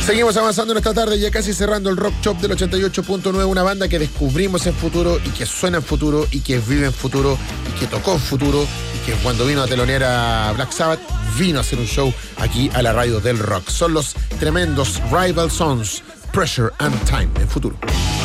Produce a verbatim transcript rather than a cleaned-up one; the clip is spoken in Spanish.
Seguimos avanzando en esta tarde, ya casi cerrando el Rock Shop del ochenta y ocho punto nueve, una banda que descubrimos en futuro y que suena en futuro y que vive en futuro y que tocó en futuro y que cuando vino a telonear a Black Sabbath vino a hacer un show aquí a la radio del rock. Son los tremendos Rival Sons, Pressure and Time en futuro.